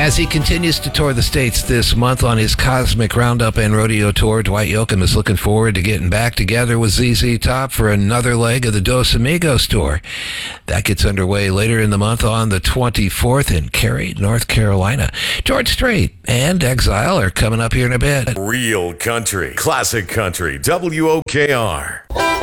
As he continues to tour the States this month on his Cosmic Roundup and Rodeo Tour, Dwight Yoakam is looking forward to getting back together with ZZ Top for another leg of the Dos Amigos Tour. That gets underway later in the month on the 24th in Cary, North Carolina. George Strait and Exile are coming up here in a bit. Real country, classic country, WOKR.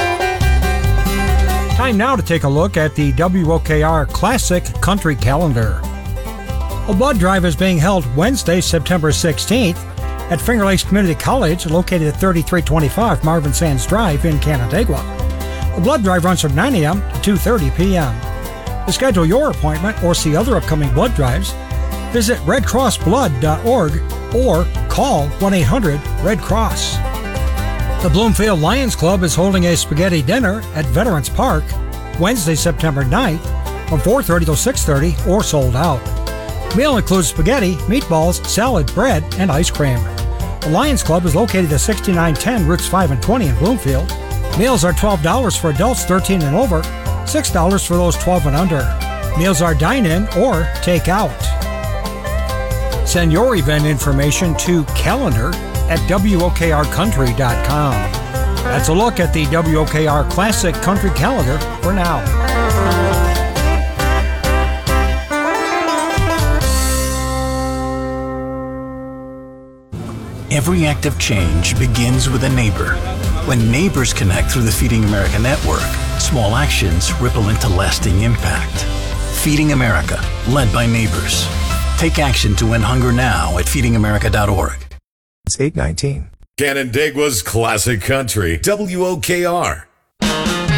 Time now to take a look at the WOKR Classic Country Calendar. A blood drive is being held Wednesday, September 16th at Finger Lakes Community College, located at 3325 Marvin Sands Drive in Canandaigua. The blood drive runs from 9 a.m. to 2:30 p.m. To schedule your appointment or see other upcoming blood drives, visit redcrossblood.org or call 1-800-RED-CROSS. The Bloomfield Lions Club is holding a spaghetti dinner at Veterans Park Wednesday, September 9th from 4:30 to 6:30 or sold out. The meal includes spaghetti, meatballs, salad, bread, and ice cream. The Lions Club is located at 6910 Routes 5 and 20 in Bloomfield. Meals are $12 for adults 13 and over, $6 for those 12 and under. Meals are dine-in or take-out. Send your event information to calendar@wokrcountry.com. That's a look at the WOKR Classic Country Calendar for now. Every act of change begins with a neighbor. When neighbors connect through the Feeding America network, small actions ripple into lasting impact. Feeding America, led by neighbors. Take action to end hunger now at feedingamerica.org. It's 8:19. Canandaigua's classic country, WOKR.